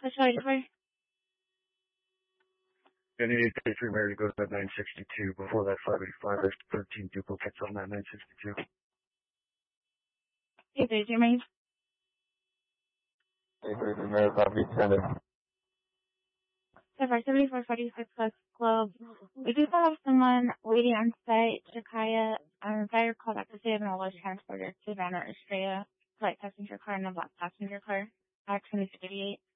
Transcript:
Sorry, car. Any 83 Mary goes at 962. Before that 585, there's 13 duplicates on that 962. Hey, there's your main. 83 Mary, copy, send it. So for 7446 West Globe, we do have someone waiting on site, Jakaya, fire called out to say an large transporter to Savannah, Australia, light passenger car and a black passenger car, 2038.